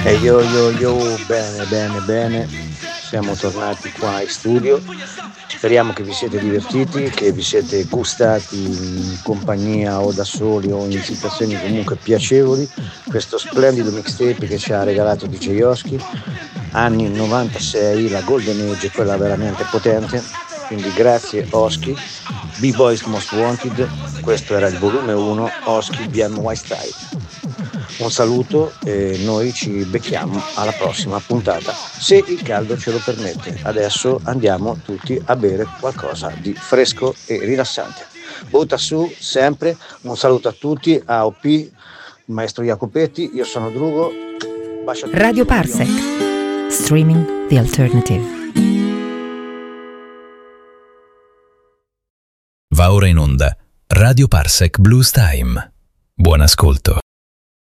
E yo, bene, bene, bene, siamo tornati qua in studio, speriamo che vi siete divertiti, che vi siete gustati in compagnia o da soli o in situazioni comunque piacevoli, questo splendido mixtape che ci ha regalato DJ Yoski, anni 96, la Golden Age, quella veramente potente, quindi grazie Oski, B-Boys Most Wanted, questo era il volume 1, Oski BMY Style. Un saluto e noi ci becchiamo alla prossima puntata, se il caldo ce lo permette. Adesso andiamo tutti a bere qualcosa di fresco e rilassante. Butta su sempre, un saluto a tutti, AOP, il maestro Jacopetti, io sono Drugo. Bacio a tutti. Radio Parsec, streaming the alternative. Va ora in onda Radio Parsec Blues Time. Buon ascolto.